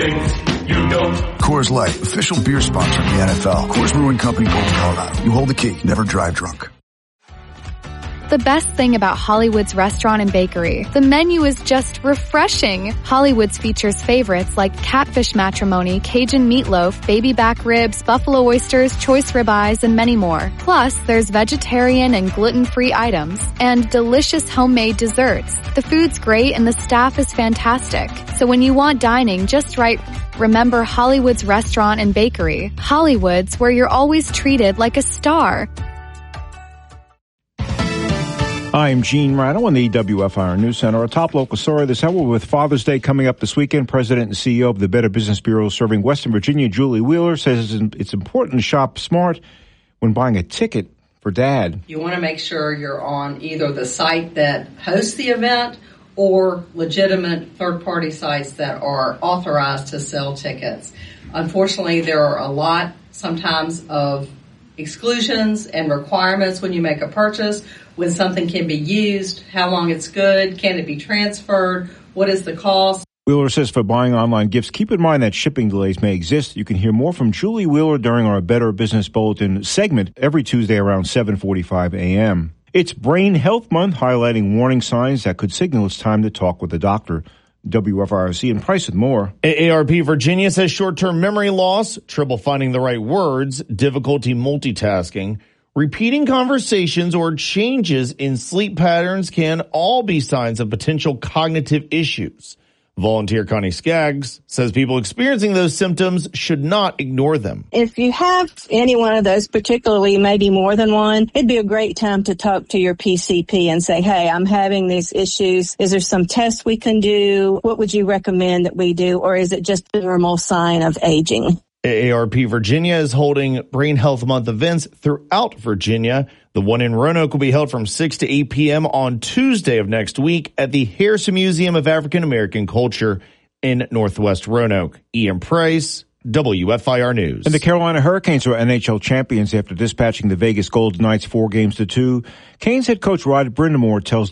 things you don't. Coors Light, official beer sponsor of the NFL. Coors Brewing Company, Golden, Colorado. You hold the key. Never drive drunk. The best thing about Hollywood's Restaurant and Bakery, the menu is just refreshing. Hollywood's features favorites like catfish matrimony, Cajun meatloaf, baby back ribs, buffalo oysters, choice ribeyes, and many more. Plus, there's vegetarian and gluten-free items and delicious homemade desserts. The food's great and the staff is fantastic. So when you want dining just right, remember Hollywood's Restaurant and Bakery. Hollywood's, where you're always treated like a star. I'm Gene Rado on the WFIR News Center. Our top local story this hour with Father's Day coming up this weekend. President and CEO of the Better Business Bureau serving Western Virginia, Julie Wheeler, says it's important to shop smart when buying a ticket for Dad. You want to make sure you're on either the site that hosts the event or legitimate third-party sites that are authorized to sell tickets. Unfortunately, there are a lot sometimes of exclusions and requirements when you make a purchase, when something can be used, how long it's good, can it be transferred, what is the cost. Wheeler says for buying online gifts, keep in mind that shipping delays may exist. You can hear more from Julie Wheeler during our Better Business Bulletin segment every Tuesday around 7:45 a.m. It's Brain Health Month, highlighting warning signs that could signal it's time to talk with a doctor. WFRC and Price with more. AARP Virginia says short-term memory loss, trouble finding the right words, difficulty multitasking, repeating conversations, or changes in sleep patterns can all be signs of potential cognitive issues. Volunteer Connie Skaggs says people experiencing those symptoms should not ignore them. If you have any one of those, particularly maybe more than one, it'd be a great time to talk to your PCP and say, hey, I'm having these issues. Is there some tests we can do? What would you recommend that we do? Or is it just a normal sign of aging? AARP Virginia is holding Brain Health Month events throughout Virginia. The one in Roanoke will be held from 6 to 8 p.m. on Tuesday of next week at the Harrison Museum of African American Culture in Northwest Roanoke. Ian Price, WFIR News. And the Carolina Hurricanes are NHL champions after dispatching the Vegas Golden Knights 4-2. Canes head coach Rod Brindamore tells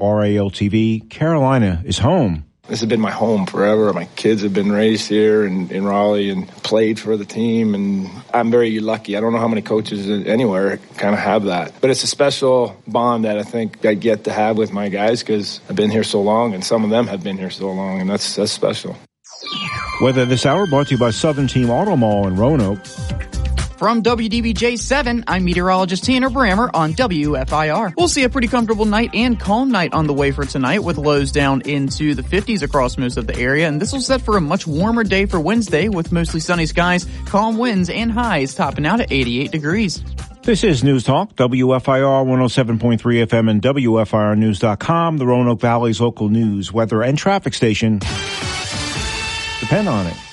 WRAL-TV Carolina is home. This has been my home forever. My kids have been raised here in Raleigh and played for the team, and I'm very lucky. I don't know how many coaches anywhere kind of have that. But it's a special bond that I think I get to have with my guys because I've been here so long, and some of them have been here so long, and that's special. Weather this hour brought to you by Southern Team Auto Mall in Roanoke. From WDBJ7, I'm meteorologist Tanner Brammer on WFIR. We'll see a pretty comfortable night and calm night on the way for tonight with lows down into the 50s across most of the area. And this will set for a much warmer day for Wednesday with mostly sunny skies, calm winds, and highs topping out at 88 degrees. This is News Talk, WFIR 107.3 FM and WFIRnews.com, the Roanoke Valley's local news, weather, and traffic station. Depend on it.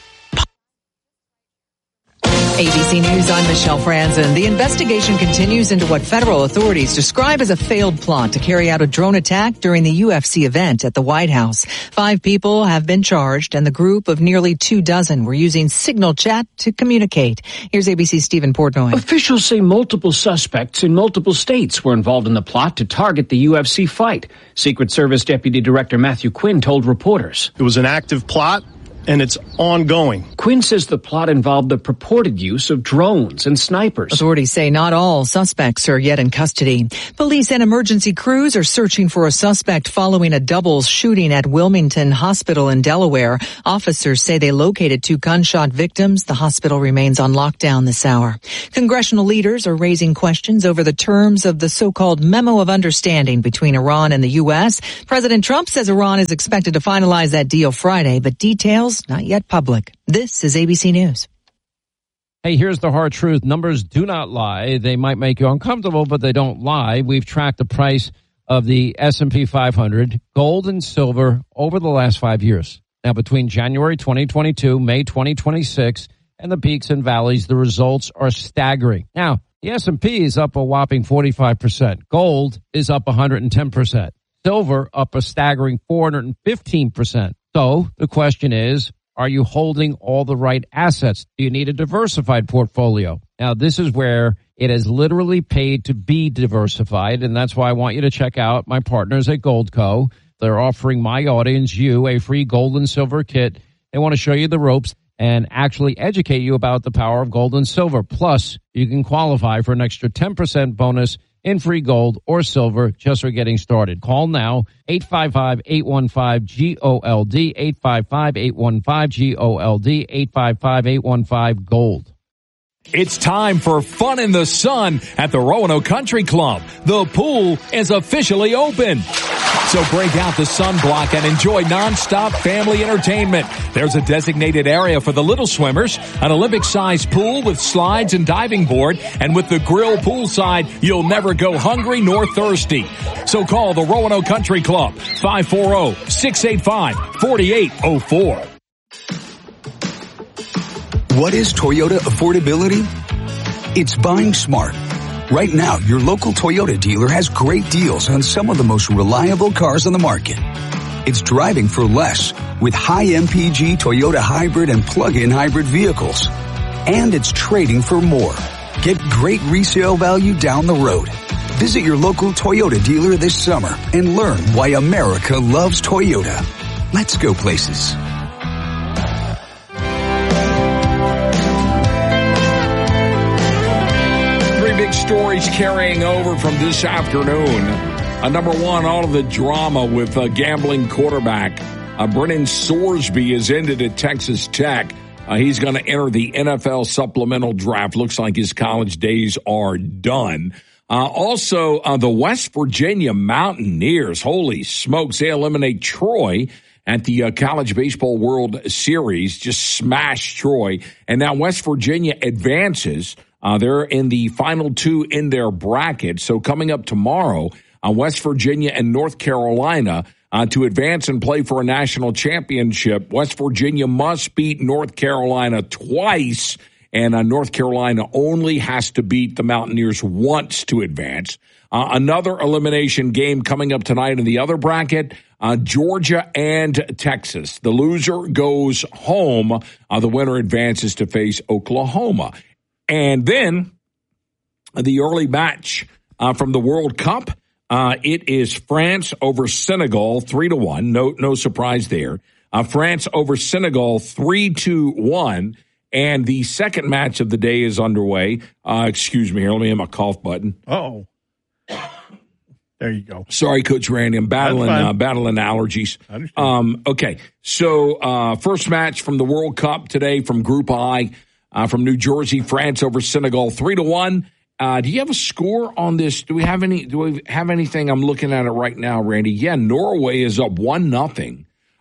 ABC News, I'm Michelle Franzen. The investigation continues into what federal authorities describe as a failed plot to carry out a drone attack during the UFC event at the White House. 5 people have been charged, and the group of nearly 24 were using Signal Chat to communicate. Here's ABC's Stephen Portnoy. Officials say multiple suspects in multiple states were involved in the plot to target the UFC fight. Secret Service Deputy Director Matthew Quinn told reporters. It was an active plot, and it's ongoing. Quinn says the plot involved the purported use of drones and snipers. Authorities say not all suspects are yet in custody. Police and emergency crews are searching for a suspect following a double shooting at Wilmington Hospital in Delaware. Officers say they located 2 gunshot victims. The hospital remains on lockdown this hour. Congressional leaders are raising questions over the terms of the so-called Memo of Understanding between Iran and the U.S. President Trump says Iran is expected to finalize that deal Friday, but details not yet public. This is ABC News. Hey, here's the hard truth. Numbers do not lie. They might make you uncomfortable, but they don't lie. We've tracked the price of the S&P 500, gold and silver, over the last 5 years. Now, between January 2022, May 2026, and the peaks and valleys, the results are staggering. Now, the S&P is up a whopping 45%. Gold is up 110%. Silver up a staggering 415%. So the question is, are you holding all the right assets? Do you need a diversified portfolio? Now, this is where it has literally paid to be diversified, and that's why I want you to check out my partners at Goldco. They're offering my audience, you, a free gold and silver kit They want to show you the ropes and actually educate you about the power of gold and silver. Plus, you can qualify for an extra 10% bonus in free gold or silver just for getting started. Call now, 855-815-GOLD, 855-815-GOLD, 855-815-GOLD. It's time for fun in the sun at the Roanoke Country Club. The pool is officially open. So break out the sunblock and enjoy nonstop family entertainment. There's a designated area for the little swimmers, an Olympic-sized pool with slides and diving board, and with the grill poolside, you'll never go hungry nor thirsty. So call the Roanoke Country Club, 540-685-4804. What is Toyota affordability? It's buying smart. Right now, your local Toyota dealer has great deals on some of the most reliable cars on the market. It's driving for less with high MPG Toyota hybrid and plug-in hybrid vehicles. And it's trading for more. Get great resale value down the road. Visit your local Toyota dealer this summer and learn why America loves Toyota. Let's go places. Stories carrying over from this afternoon. Number one, all of the drama with gambling quarterback Brennan Sorsby has ended at Texas Tech. He's going to enter the NFL supplemental draft. Looks like his college days are done. Also, the West Virginia Mountaineers, holy smokes, they eliminate Troy at the College Baseball World Series, just smashed Troy. And now West Virginia advances. They're in the final two in their bracket. So coming up tomorrow, West Virginia and North Carolina to advance and play for a national championship. West Virginia must beat North Carolina twice, and North Carolina only has to beat the Mountaineers once to advance. Another elimination game coming up tonight in the other bracket, Georgia and Texas. The loser goes home. The winner advances to face Oklahoma. And then the early match from the World Cup, it is France over Senegal 3-1. No surprise there. France over Senegal 3-1. And the second match of the day is underway. Excuse me here. Let me hit my cough button. Uh-oh. There you go. Sorry, Coach Randy. I'm battling allergies. Okay. So first match from the World Cup today from Group I. From New Jersey, France over Senegal, 3-1. Do you have a score on this? Do we have anything? I'm looking at it right now, Randy. Yeah, Norway is up 1-0.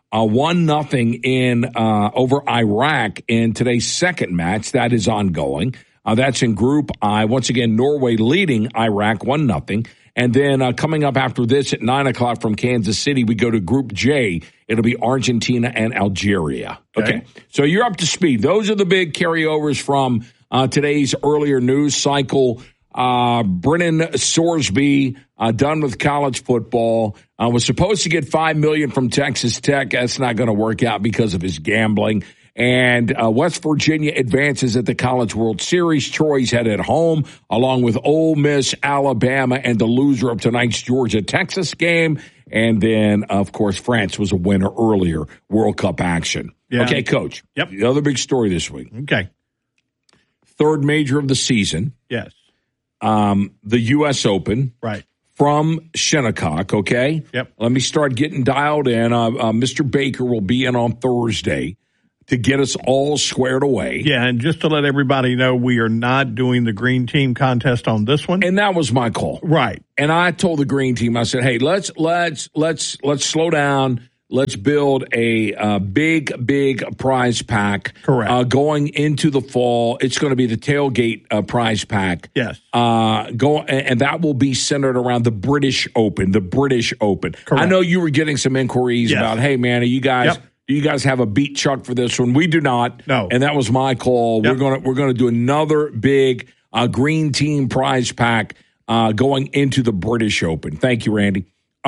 1-0 in over Iraq in today's second match. That is ongoing. That's in Group I. Once again, Norway leading Iraq 1-0. And then coming up after this at 9 o'clock from Kansas City, we go to Group J. It'll be Argentina and Algeria. Okay. So you're up to speed. Those are the big carryovers from today's earlier news cycle. Brennan Sorsby, done with college football, was supposed to get $5 million from Texas Tech. That's not going to work out because of his gambling. And West Virginia advances at the College World Series. Troy's headed home, along with Ole Miss, Alabama, and the loser of tonight's Georgia-Texas game. And then, of course, France was a winner earlier, World Cup action. Yeah. Okay, Coach. Yep. The other big story this week. Okay. Third major of the season. Yes. The U.S. Open. Right. From Shinnecock, okay? Yep. Let me start getting dialed in. Mr. Baker will be in on Thursday to get us all squared away. Yeah, and just to let everybody know, we are not doing the green team contest on this one. And that was my call. Right. And I told the green team, I said, hey, let's slow down. Let's build a big prize pack. Correct. Going into the fall, it's going to be the tailgate prize pack. Yes. And that will be centered around the British Open. Correct. I know you were getting some inquiries about, hey, man, are you guys... Yep. Do you guys have a beat Chuck for this one? We do not. No. And that was my call. Yep. We're gonna do another big green team prize pack going into the British Open. Thank you, Randy.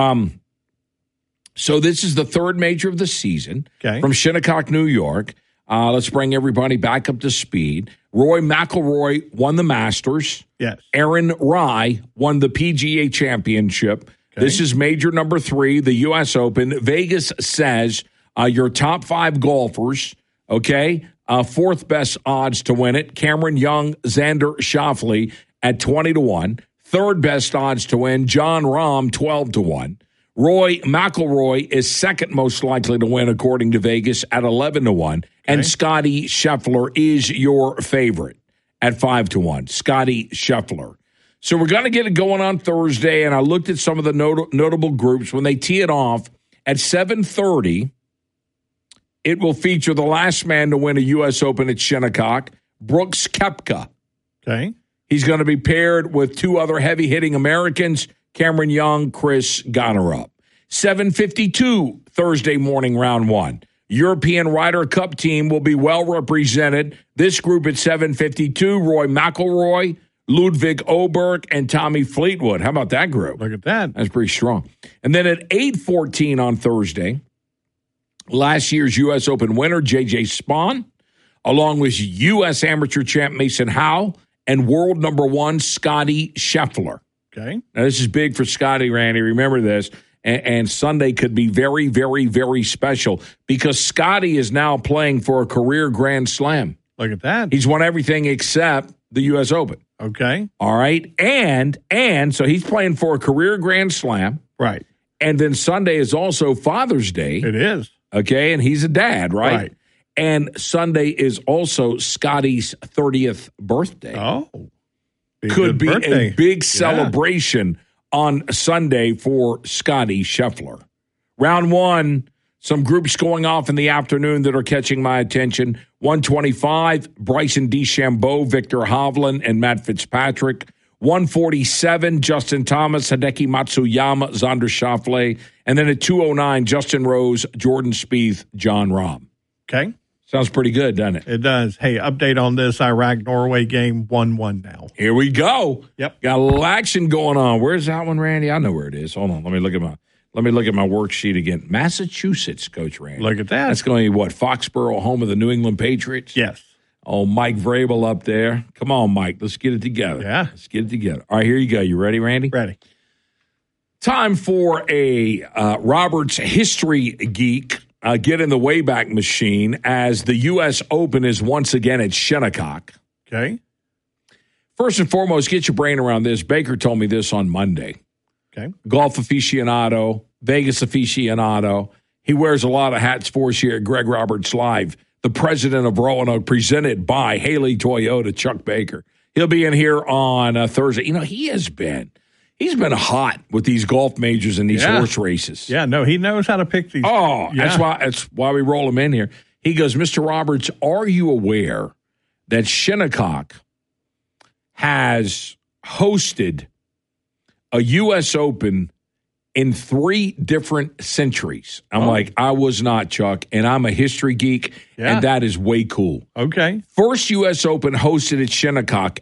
So this is the third major of the season from Shinnecock, New York. Let's bring everybody back up to speed. Rory McIlroy won the Masters. Yes. Aaron Rai won the PGA Championship. Okay. This is major number 3, the U.S. Open. Vegas says Your top 5 golfers, okay? Fourth best odds to win it, Cameron Young, Xander Schauffele at 20-1. Third best odds to win, Jon Rahm, 12-1. Rory McIlroy is second most likely to win, according to Vegas, at 11-1. Okay. And Scotty Scheffler is your favorite at 5-1. Scotty Scheffler. So we're going to get it going on Thursday, and I looked at some of the notable groups. When they tee it off at 7:30, it will feature the last man to win a U.S. Open at Shinnecock, Brooks Koepka. Okay. He's going to be paired with 2 other heavy-hitting Americans, Cameron Young, Chris Goddard. 7:52 Thursday morning, round 1. European Ryder Cup team will be well represented. This group at 7:52, Rory McIlroy, Ludwig Oberg, and Tommy Fleetwood. How about that group? Look at that. That's pretty strong. And then at 8:14 on Thursday, last year's U.S. Open winner, J.J. Spaun, along with U.S. amateur champ Mason Howe, and world number 1, Scotty Scheffler. Okay. Now, this is big for Scotty, Randy. Remember this. And Sunday could be very, very, very special because Scotty is now playing for a career Grand Slam. Look at that. He's won everything except the U.S. Open. Okay. All right. And so he's playing for a career Grand Slam. Right. And then Sunday is also Father's Day. It is. Okay. And he's a dad, right? Right. And Sunday is also Scotty's 30th birthday. Oh. Could be a big celebration on Sunday for Scotty Scheffler. Round 1, some groups going off in the afternoon that are catching my attention. 125, Bryson DeChambeau, Victor Hovland, and Matt Fitzpatrick. 147, Justin Thomas, Hideki Matsuyama, Xander Schauffele. And then at 209, Justin Rose, Jordan Spieth, Jon Rahm. Okay. Sounds pretty good, doesn't it? It does. Hey, update on this Iraq-Norway game, 1-1 now. Here we go. Yep. Got a little action going on. Where's that one, Randy? I know where it is. Hold on. Let me look at my worksheet again. Massachusetts, Coach Randy. Look at that. That's going to be what? Foxborough, home of the New England Patriots? Yes. Oh, Mike Vrabel up there. Come on, Mike. Let's get it together. Yeah. Let's get it together. All right, here you go. You ready, Randy? Ready. Time for a Roberts History Geek. Get in the Wayback Machine as the U.S. Open is once again at Shinnecock. Okay. First and foremost, get your brain around this. Baker told me this on Monday. Okay. Golf aficionado, Vegas aficionado. He wears a lot of hats for us here at Greg Roberts Live. The president of Roanoke, presented by Haley Toyota, Chuck Baker. He'll be in here on Thursday. You know, he's been hot with these golf majors and these horse races. Yeah, no, he knows how to pick these. Oh, that's why we roll him in here. He goes, Mr. Roberts, are you aware that Shinnecock has hosted a U.S. Open in 3 different centuries? I'm like, I was not, Chuck, and I'm a history geek, and that is way cool. Okay. First U.S. Open hosted at Shinnecock,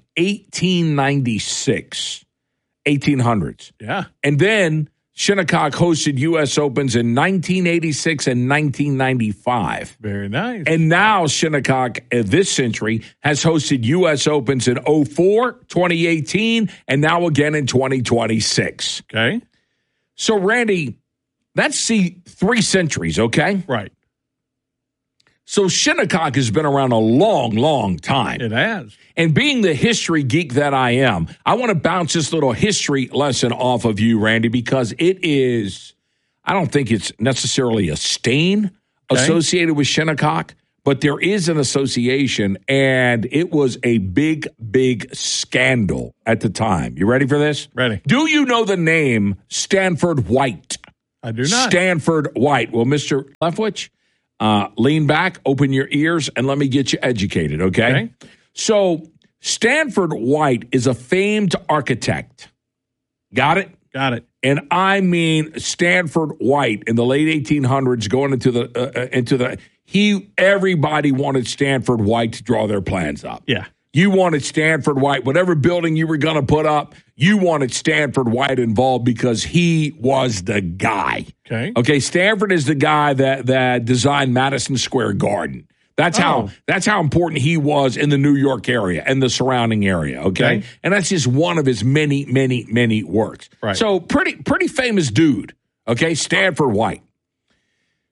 1896. 1800s. Yeah. And then Shinnecock hosted U.S. Opens in 1986 and 1995. Very nice. And now Shinnecock this century has hosted U.S. Opens in 04, 2018, and now again in 2026. Okay. So, Randy, that's 3 centuries, okay? Right. So Shinnecock has been around a long, long time. It has. And being the history geek that I am, I want to bounce this little history lesson off of you, Randy, because it is, I don't think it's necessarily a stain associated with Shinnecock, but there is an association, and it was a big, big scandal at the time. You ready for this? Ready. Do you know the name Stanford White? I do not. Stanford White. Well, Mr. Leftwich, lean back, open your ears, and let me get you educated, okay? So Stanford White is a famed architect. Got it? Got it. And I mean Stanford White in the late 1800s going into everybody wanted Stanford White to draw their plans up. Yeah. You wanted Stanford White, whatever building you were going to put up, you wanted Stanford White involved because he was the guy. Okay. Stanford is the guy that designed Madison Square Garden. That's how important he was in the New York area and the surrounding area. Okay. And that's just one of his many, many, many works. Right. So pretty famous dude. Okay. Stanford White.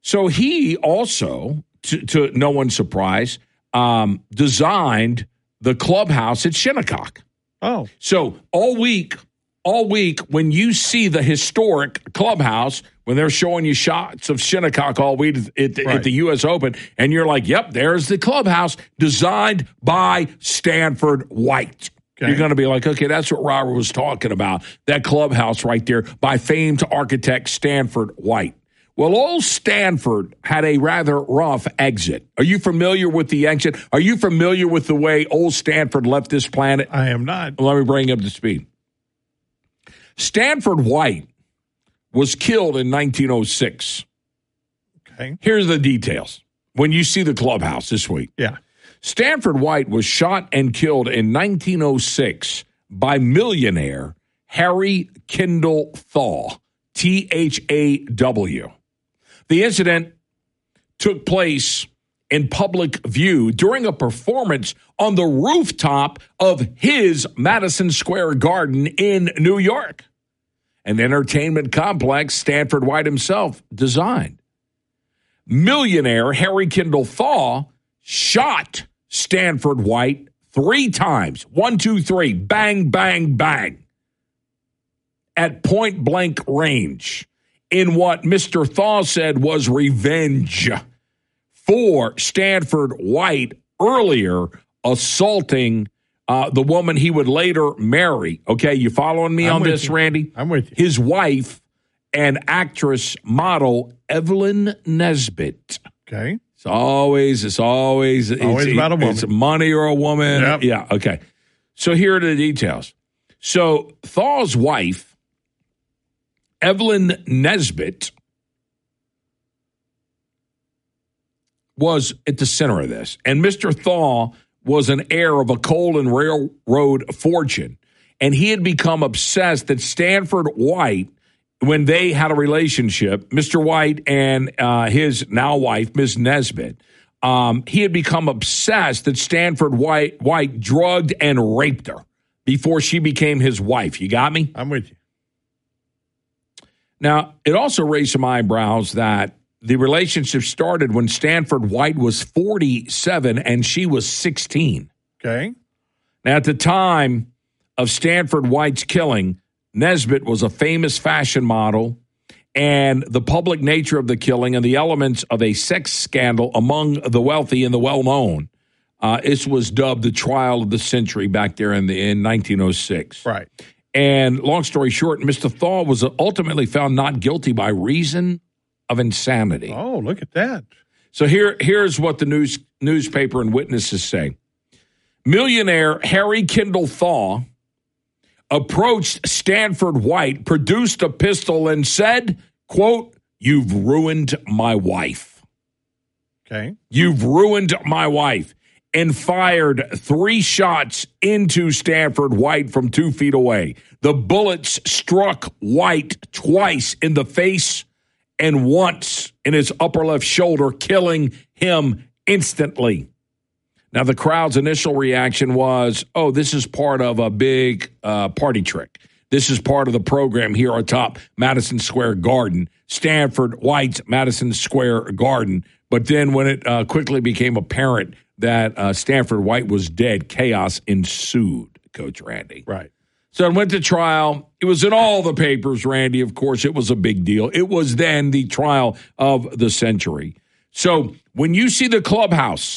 So he also, to no one's surprise, designed the clubhouse at Shinnecock. Oh. So all week, when you see the historic clubhouse, when they're showing you shots of Shinnecock all week at the U.S. Open, and you're like, yep, there's the clubhouse designed by Stanford White. Okay. You're going to be like, okay, that's what Robert was talking about, that clubhouse right there by famed architect Stanford White. Well, old Stanford had a rather rough exit. Are you familiar with the exit? Are you familiar with the way old Stanford left this planet? I am not. Let me bring you up to speed. Stanford White was killed in 1906. Okay. Here's the details. When you see the clubhouse this week. Yeah. Stanford White was shot and killed in 1906 by millionaire Harry Kendall Thaw, T-H-A-W. The incident took place in public view during a performance on the rooftop of his Madison Square Garden in New York, an entertainment complex Stanford White himself designed. Millionaire Harry Kendall Thaw shot Stanford White 3 times. 1, 2, 3. Bang, bang, bang. At point blank range in what Mr. Thaw said was revenge for Stanford White earlier assaulting the woman he would later marry. Okay, you following me on this, Randy? I'm with you. His wife and actress model Evelyn Nesbit. Okay. It's always about a woman. It's money or a woman. Yep. Yeah, okay. So here are the details. So Thaw's wife, Evelyn Nesbit, was at the center of this. And Mr. Thaw was an heir of a coal and railroad fortune. And he had become obsessed that Stanford White, when they had a relationship, Mr. White and his now wife, Ms. Nesbit, he had become obsessed that Stanford White drugged and raped her before she became his wife. You got me? I'm with you. Now, it also raised some eyebrows that the relationship started when Stanford White was 47 and she was 16. Okay. Now, at the time of Stanford White's killing, Nesbit was a famous fashion model, and the public nature of the killing and the elements of a sex scandal among the wealthy and the well-known, this was dubbed the trial of the century back there in 1906. Right. And long story short, Mr. Thaw was ultimately found not guilty by reason of insanity. Oh, look at that. So here's what the newspaper and witnesses say. Millionaire Harry Kendall Thaw approached Stanford White, produced a pistol, and said, quote, "You've ruined my wife." Okay. "You've ruined my wife," and fired 3 shots into Stanford White from 2 feet away. The bullets struck White twice in the face and once in his upper left shoulder, killing him instantly. Now, the crowd's initial reaction was, oh, this is part of a big party trick. This is part of the program here atop Madison Square Garden, Stanford White's Madison Square Garden. But then when it quickly became apparent that Stanford White was dead, chaos ensued, Coach Randy. Right. So it went to trial. It was in all the papers, Randy. Of course, it was a big deal. It was then the trial of the century. So when you see the clubhouse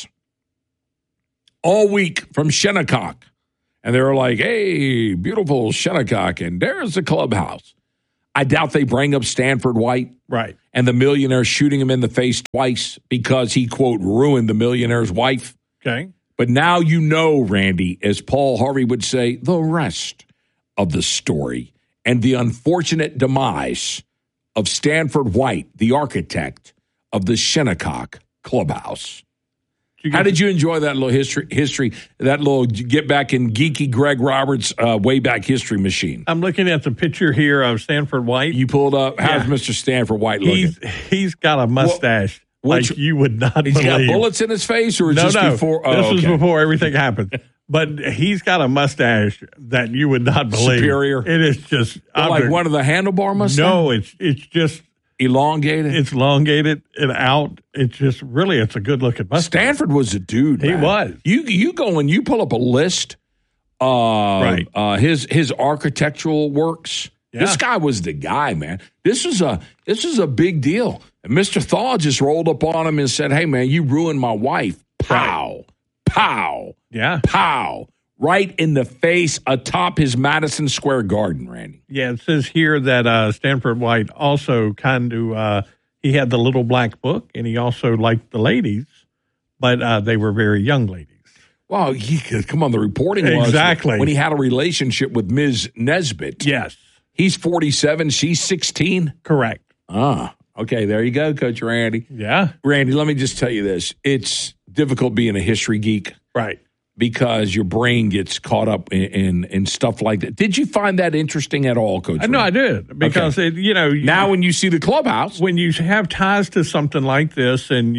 all week from Shinnecock, and they're like, hey, beautiful Shinnecock, and there's the clubhouse. I doubt they bring up Stanford White. Right. And the millionaire shooting him in the face twice because he, quote, ruined the millionaire's wife. Okay. But now you know, Randy, as Paul Harvey would say, the rest of the story and the unfortunate demise of Stanford White, the architect of the Shinnecock clubhouse. How did you enjoy that little history, that little get back in geeky Greg Roberts way back history machine? I'm looking at the picture here of Stanford White. You pulled up. How's Mr. Stanford White looking? He's got a mustache like you would not believe. He's got bullets in his face, or is this before? Oh, this was before everything happened. But he's got a mustache that you would not believe. Superior. It is just like one of the handlebar mustaches? No, it's just elongated. It's elongated and out. It's just really, it's a good looking mustache. Stanford was a dude. He man. was. You go and you pull up a list of his architectural works. Yeah. This guy was the guy, man. This was a big deal. And Mr. Thaw just rolled up on him and said, "Hey, man, you ruined my wife." Pow, pow, pow. Right in the face atop his Madison Square Garden, Randy. Yeah, it says here that Stanford White also he had the little black book, and he also liked the ladies, but they were very young ladies. Well, come on, the reporting was exactly when he had a relationship with Ms. Nesbitt. Yes. He's 47, she's 16? Correct. Okay, there you go, Coach Randy. Yeah. Randy, let me just tell you this. It's difficult being a history geek. Right. Because your brain gets caught up in stuff like that. Did you find that interesting at all, Coach? No, I did. Because, now when you see the clubhouse. When you have ties to something like this and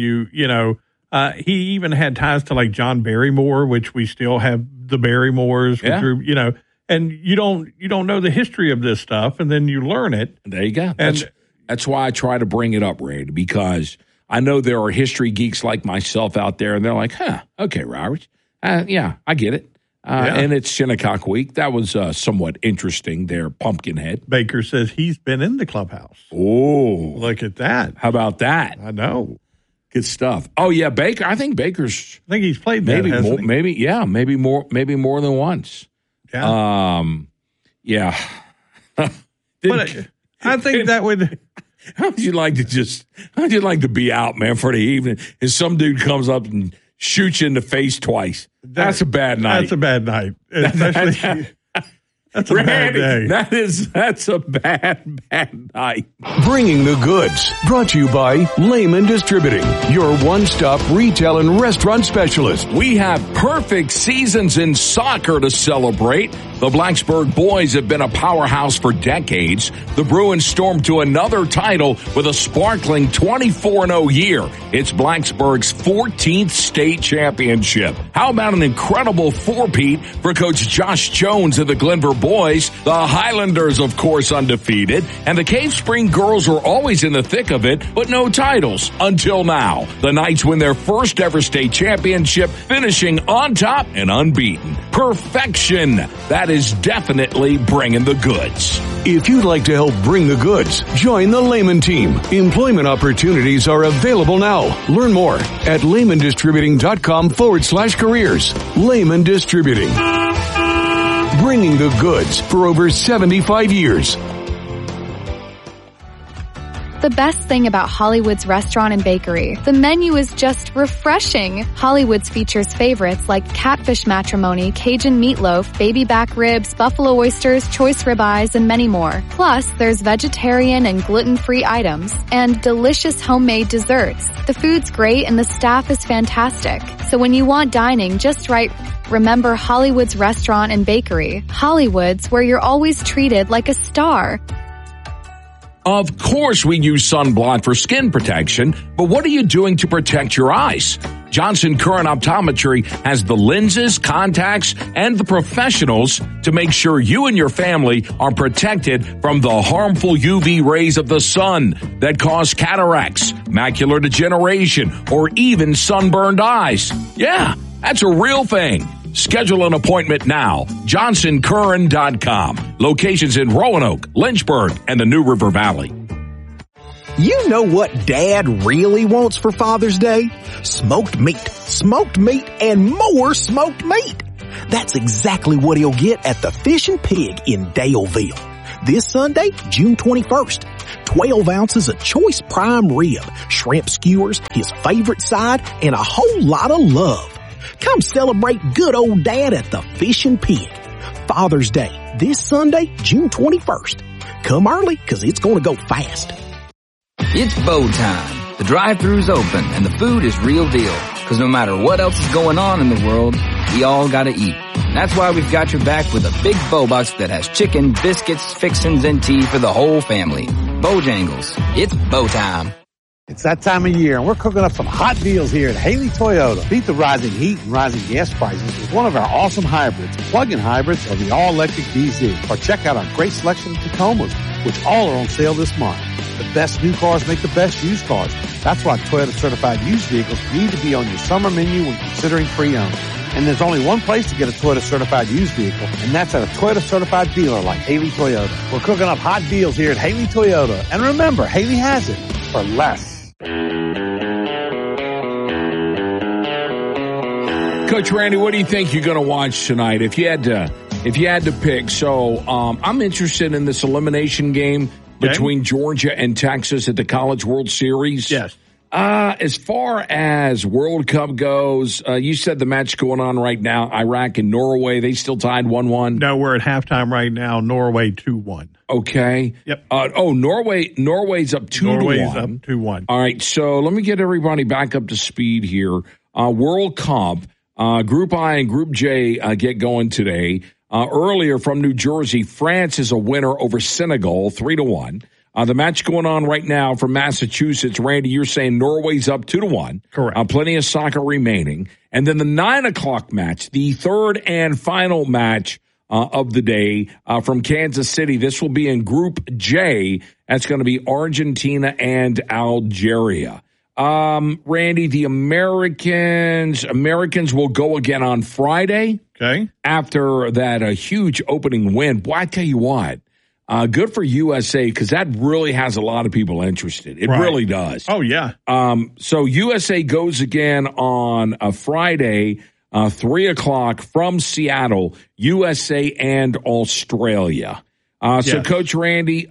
he even had ties to like John Barrymore, which we still have the Barrymores, and you don't know the history of this stuff, and then you learn it. There you go. That's why I try to bring it up, Randy, because I know there are history geeks like myself out there, and they're like, okay, Robert. Yeah, I get it. And it's Shinnecock Week. That was somewhat interesting there, Pumpkinhead. Baker says he's been in the clubhouse. Oh. Look at that. How about that? I know. Good stuff. Oh, yeah, Baker. I think Baker's. I think he's played that, hasn't he? Maybe more than once. Yeah. Yeah. But I think that would. How would you like to be out, man, for the evening, and some dude comes up and shoots you in the face twice? That's a bad night. That's a bad night. Especially, that's a bad day. That's a bad night. Bringing the goods. Brought to you by Lehman Distributing, your one-stop retail and restaurant specialist. We have perfect seasons in soccer to celebrate. The Blacksburg boys have been a powerhouse for decades. The Bruins stormed to another title with a sparkling 24-0 year. It's Blacksburg's 14th state championship. How about an incredible four-peat for Coach Josh Jones of the Glenver boys? The Highlanders, of course, undefeated. And the Cave Spring girls are always in the thick of it, but no titles until now. The Knights win their first ever state championship, finishing on top and unbeaten. Perfection. That is definitely bringing the goods. If you'd like to help bring the goods, join the Lehman team. Employment opportunities are available now. Learn more at lehmandistributing.com/careers. Lehman Distributing. Bringing the goods for over 75 years. The best thing about Hollywood's restaurant and bakery, the menu is just refreshing. Hollywood's features favorites like catfish matrimony, Cajun meatloaf, baby back ribs, buffalo oysters, choice ribeyes, and many more. Plus, there's vegetarian and gluten-free items and delicious homemade desserts. The food's great and the staff is fantastic. So when you want dining just right, remember Hollywood's restaurant and bakery. Hollywood's, where you're always treated like a star. Of course we use sunblock for skin protection, but what are you doing to protect your eyes? Johnson Curran Optometry has the lenses, contacts, and the professionals to make sure you and your family are protected from the harmful UV rays of the sun that cause cataracts, macular degeneration, or even sunburned eyes. Yeah, that's a real thing. Schedule an appointment now. JohnsonCurran.com. Locations in Roanoke, Lynchburg, and the New River Valley. You know what Dad really wants for Father's Day? Smoked meat, and more smoked meat. That's exactly what he'll get at the Fish and Pig in Daleville. This Sunday, June 21st. 12 ounces of choice prime rib, shrimp skewers, his favorite side, and a whole lot of love. Come celebrate good old Dad at the Fish and Pig. Father's Day, this Sunday, June 21st. Come early, cause it's gonna go fast. It's bow time. The drive-thru's open and the food is real deal. Cause no matter what else is going on in the world, we all gotta eat. That's why we've got your back with a big bow box that has chicken, biscuits, fixins, and tea for the whole family. Bojangles. It's bow time. It's that time of year, and we're cooking up some hot deals here at Haley Toyota. Beat the rising heat and rising gas prices with one of our awesome hybrids, plug-in hybrids, or the all-electric DZ. Or check out our great selection of Tacomas, which all are on sale this month. The best new cars make the best used cars. That's why Toyota Certified Used Vehicles need to be on your summer menu when considering pre-owned. And there's only one place to get a Toyota Certified Used Vehicle, and that's at a Toyota Certified dealer like Haley Toyota. We're cooking up hot deals here at Haley Toyota. And remember, Haley has it for less. Coach Randy, what do you think you're going to watch tonight? If you had to pick, so I'm interested in this elimination game between Georgia and Texas at the College World Series. Yes. As far as World Cup goes, you said the match going on right now, Iraq and Norway, they still tied 1-1? No, we're at halftime right now, Norway 2-1. Okay. Yep. Norway's up 2-1. Norway's up 2-1. All right, so let me get everybody back up to speed here. World Cup, Group I and Group J get going today. Earlier from New Jersey, France is a winner over Senegal, 3-1. The match going on right now from Massachusetts, Randy, you're saying Norway's up 2-1. Correct. Plenty of soccer remaining. And then the 9 o'clock match, the third and final match of the day from Kansas City. This will be in Group J. That's going to be Argentina and Algeria. Randy, the Americans will go again on Friday. Okay. After that huge opening win. Boy, I tell you what. Good for USA because that really has a lot of people interested. It really does. Oh, yeah. So USA goes again on a Friday, 3 o'clock from Seattle, USA and Australia. So, Coach Randy,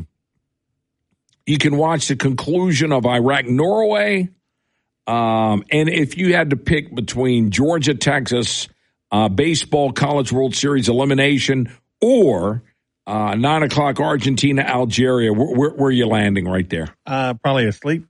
you can watch the conclusion of Iraq-Norway. And if you had to pick between Georgia-Texas, baseball College World Series elimination, or 9 o'clock Argentina-Algeria, where are you landing right there? Probably asleep.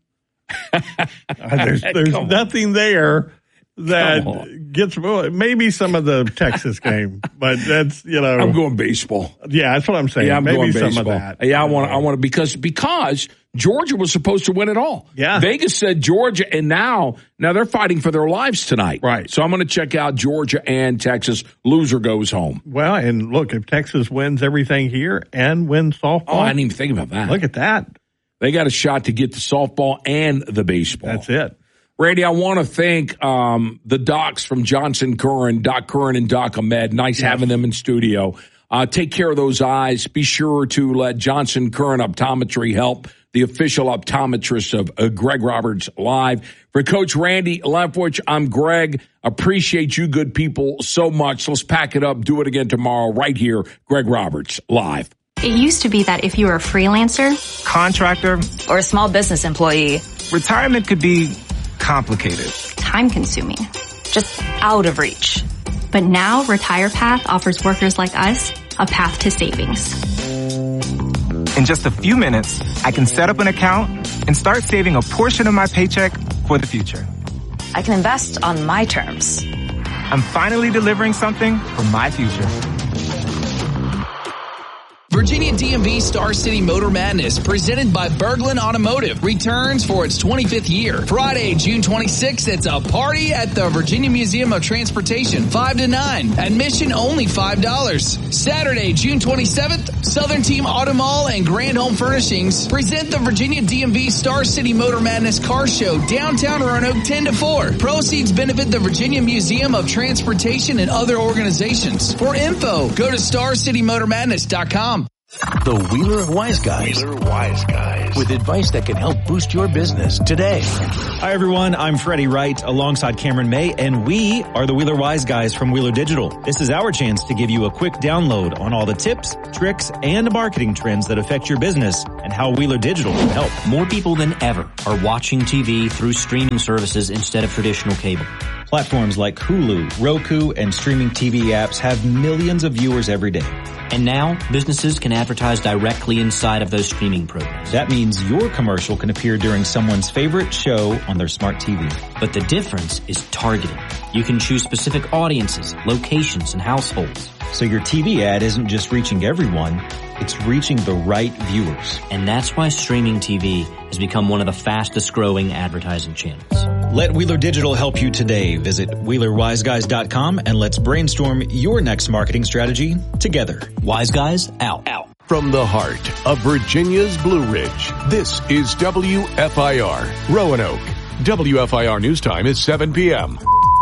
There's nothing there that gets maybe some of the Texas game, but that's, I'm going baseball. Yeah, that's what I'm saying. Yeah, I'm maybe going some baseball. of that. Yeah, I want to because Georgia was supposed to win it all. Yeah. Vegas said Georgia, and now they're fighting for their lives tonight. Right. So I'm going to check out Georgia and Texas. Loser goes home. Well, and look, if Texas wins everything here and wins softball. Oh, I didn't even think about that. Look at that. They got a shot to get the softball and the baseball. That's it. Randy, I want to thank the docs from Johnson Curran, Doc Curran and Doc Ahmed. Nice having them in studio. Take care of those eyes. Be sure to let Johnson Curran Optometry help, the official optometrist of Greg Roberts Live. For Coach Randy Leftwich, I'm Greg. Appreciate you good people so much. Let's pack it up. Do it again tomorrow right here, Greg Roberts Live. It used to be that if you were a freelancer, contractor, or a small business employee, retirement could be complicated, time-consuming, just out of reach. But now RetirePath offers workers like us a path to savings. In just a few minutes, I can set up an account and start saving a portion of my paycheck for the future. I can invest on my terms. I'm finally delivering something for my future. Virginia DMV Star City Motor Madness, presented by Berglund Automotive, returns for its 25th year. Friday, June 26th, it's a party at the Virginia Museum of Transportation, 5 to 9. Admission only $5. Saturday, June 27th, Southern Team Auto Mall and Grand Home Furnishings present the Virginia DMV Star City Motor Madness Car Show, downtown Roanoke, 10 to 4. Proceeds benefit the Virginia Museum of Transportation and other organizations. For info, go to StarCityMotorMadness.com. The Wheeler Wise Guys. Wheeler Wise Guys. With advice that can help boost your business today. Hi, everyone. I'm Freddie Wright alongside Cameron May, and we are the Wheeler Wise Guys from Wheeler Digital. This is our chance to give you a quick download on all the tips, tricks, and marketing trends that affect your business and how Wheeler Digital can help. More people than ever are watching TV through streaming services instead of traditional cable. Platforms like Hulu, Roku, and streaming TV apps have millions of viewers every day. And now, businesses can advertise directly inside of those streaming programs. That means your commercial can appear during someone's favorite show on their smart TV. But the difference is targeting. You can choose specific audiences, locations, and households. So your TV ad isn't just reaching everyone, it's reaching the right viewers. And that's why streaming TV has become one of the fastest growing advertising channels. Let Wheeler Digital help you today. Visit WheelerWiseGuys.com and let's brainstorm your next marketing strategy together. Wise Guys, out. From the heart of Virginia's Blue Ridge, this is WFIR Roanoke. WFIR News Time is 7 p.m.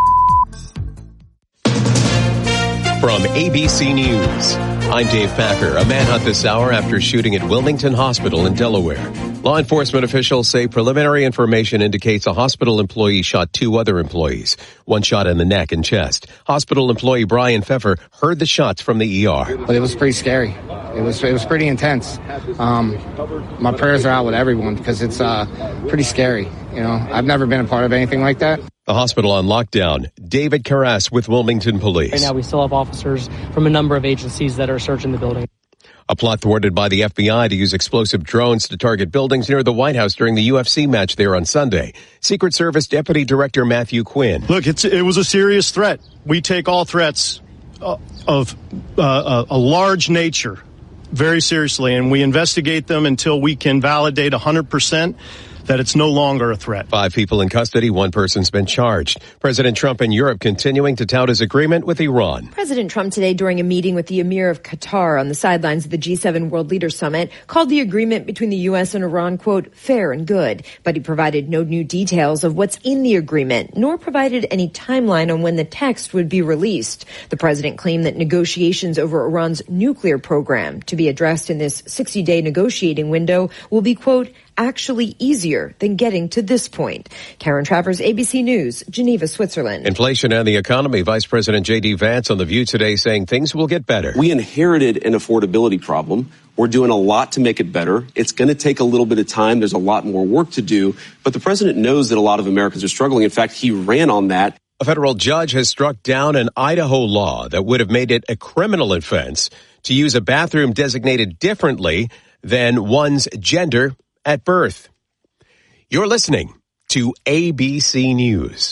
From ABC News, I'm Dave Packer. A manhunt this hour after shooting at Wilmington Hospital in Delaware. Law enforcement officials say preliminary information indicates a hospital employee shot two other employees. One shot in the neck and chest. Hospital employee Brian Pfeffer heard the shots from the ER. Well, it was pretty scary. It was pretty intense. My prayers are out with everyone because it's pretty scary. You know, I've never been a part of anything like that. The hospital on lockdown. David Carras with Wilmington Police. Right now we still have officers from a number of agencies that are searching the building. A plot thwarted by the FBI to use explosive drones to target buildings near the White House during the UFC match there on Sunday. Secret Service Deputy Director Matthew Quinn. Look, it was a serious threat. We take all threats of a large nature very seriously, and we investigate them until we can validate 100% that it's no longer a threat. 5 people in custody, 1 person's been charged. President Trump in Europe continuing to tout his agreement with Iran. President Trump today, during a meeting with the Emir of Qatar on the sidelines of the G7 World Leaders Summit, called the agreement between the U.S. and Iran, quote, fair and good. But he provided no new details of what's in the agreement, nor provided any timeline on when the text would be released. The president claimed that negotiations over Iran's nuclear program, to be addressed in this 60-day negotiating window, will be, quote, actually easier than getting to this point. Karen Travers, ABC News, Geneva, Switzerland. Inflation and the economy. Vice President J.D. Vance on The View today saying things will get better. We inherited an affordability problem. We're doing a lot to make it better. It's going to take a little bit of time. There's a lot more work to do. But the president knows that a lot of Americans are struggling. In fact, he ran on that. A federal judge has struck down an Idaho law that would have made it a criminal offense to use a bathroom designated differently than one's gender at birth. You're listening to ABC News.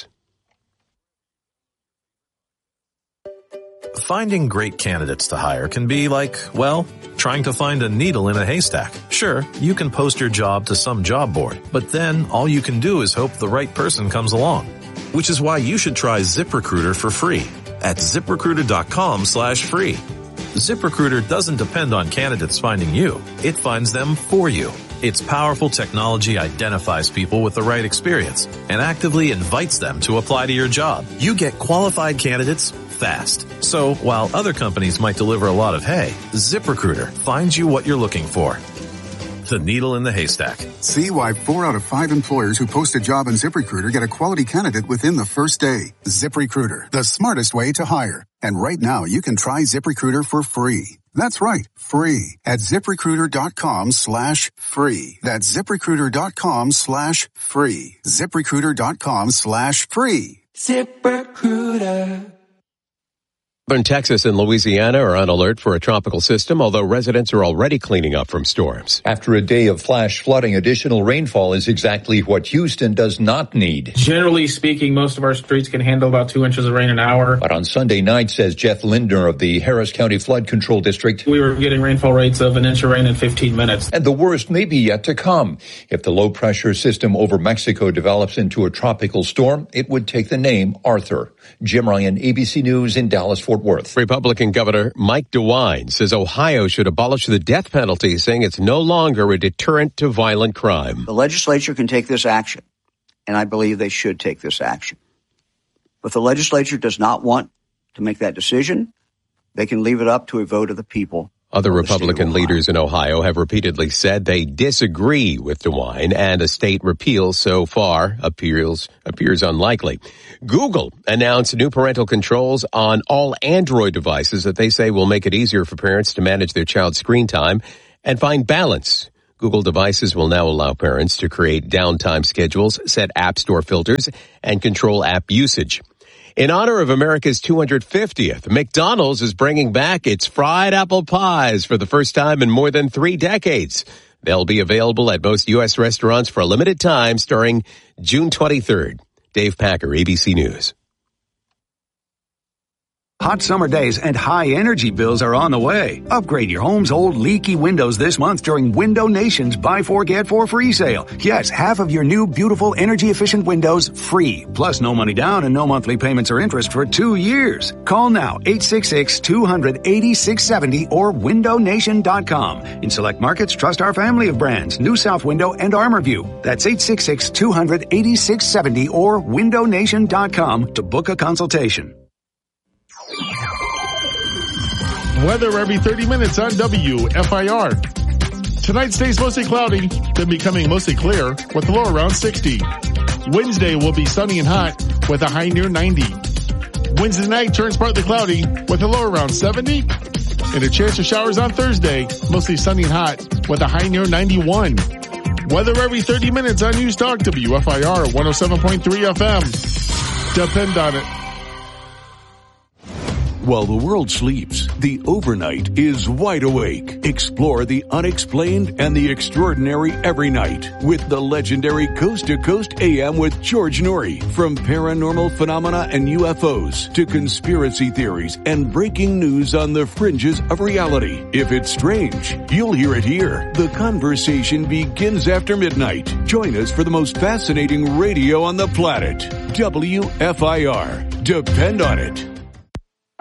Finding great candidates to hire can be like, well, trying to find a needle in a haystack. Sure, you can post your job to some job board, but then all you can do is hope the right person comes along. Which is why you should try ZipRecruiter for free at ZipRecruiter.com/free. ZipRecruiter doesn't depend on candidates finding you. It finds them for you. Its powerful technology identifies people with the right experience and actively invites them to apply to your job. You get qualified candidates fast. So while other companies might deliver a lot of hay, ZipRecruiter finds you what you're looking for. The needle in the haystack. See why 4 out of 5 employers who post a job on ZipRecruiter get a quality candidate within the first day. ZipRecruiter, the smartest way to hire. And right now you can try ZipRecruiter for free. That's right, free at ZipRecruiter.com/free. That's ZipRecruiter.com/free. ZipRecruiter.com/free. ZipRecruiter. Southern Texas and Louisiana are on alert for a tropical system, although residents are already cleaning up from storms. After a day of flash flooding, additional rainfall is exactly what Houston does not need. Generally speaking, most of our streets can handle about 2 inches of rain an hour. But on Sunday night, says Jeff Lindner of the Harris County Flood Control District, we were getting rainfall rates of an inch of rain in 15 minutes. And the worst may be yet to come. If the low-pressure system over Mexico develops into a tropical storm, it would take the name Arthur. Jim Ryan, ABC News in Dallas-Fort Worth. Republican Governor Mike DeWine says Ohio should abolish the death penalty, saying it's no longer a deterrent to violent crime. The legislature can take this action, and I believe they should take this action. But the legislature does not want to make that decision. They can leave it up to a vote of the people. Other Republican leaders in Ohio have repeatedly said they disagree with DeWine, and a state repeal so far appears unlikely. Google announced new parental controls on all Android devices that they say will make it easier for parents to manage their child's screen time and find balance. Google devices will now allow parents to create downtime schedules, set App Store filters, and control app usage. In honor of America's 250th, McDonald's is bringing back its fried apple pies for the first time in more than 3 decades. They'll be available at most U.S. restaurants for a limited time starting June 23rd. Dave Packer, ABC News. Hot summer days and high energy bills are on the way. Upgrade your home's old leaky windows this month during Window Nation's Buy 4 Get 4 free sale. Yes, half of your new beautiful energy efficient windows free. Plus no money down and no monthly payments or interest for 2 years. Call now 866-200-8670 or windownation.com. In select markets, trust our family of brands, New South Window and ArmorView. That's 866-200-8670 or windownation.com to book a consultation. Weather every 30 minutes on WFIR. Tonight stays mostly cloudy, then becoming mostly clear with a low around 60. Wednesday will be sunny and hot with a high near 90. Wednesday night turns partly cloudy with a low around 70. And a chance of showers on Thursday, mostly sunny and hot with a high near 91. Weather every 30 minutes on News Talk WFIR 107.3 FM. Depend on it. While the world sleeps, the overnight is wide awake. Explore the unexplained and the extraordinary every night with the legendary Coast to Coast AM with George Noory. From paranormal phenomena and UFOs to conspiracy theories and breaking news on the fringes of reality. If it's strange, you'll hear it here. The conversation begins after midnight. Join us for the most fascinating radio on the planet. WFIR. Depend on it.